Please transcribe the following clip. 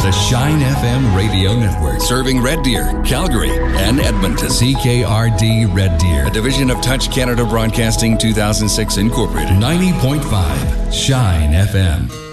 The Shine FM radio network, serving Red Deer, Calgary, and Edmonton. CKRD Red Deer, a division of Touch Canada Broadcasting 2006 Incorporated. 90.5 Shine FM.